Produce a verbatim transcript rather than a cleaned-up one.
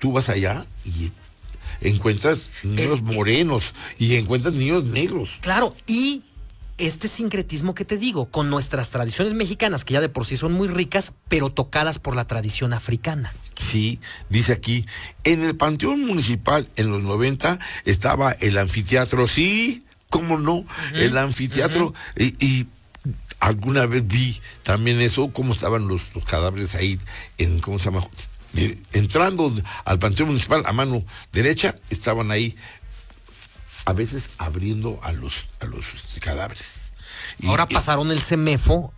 tú vas allá y encuentras niños eh, morenos y encuentras niños negros. Claro, y este sincretismo que te digo, con nuestras tradiciones mexicanas, que ya de por sí son muy ricas, pero tocadas por la tradición africana. Sí, dice aquí, en el Panteón Municipal en los noventa estaba el anfiteatro, sí, cómo no, uh-huh, el anfiteatro, uh-huh. y, y alguna vez vi también eso, cómo estaban los, los cadáveres ahí, en, ¿cómo se llama? De, entrando al Panteón Municipal a mano derecha, estaban ahí a veces abriendo a los, a los cadáveres. Y, Ahora pasaron el CEMEFO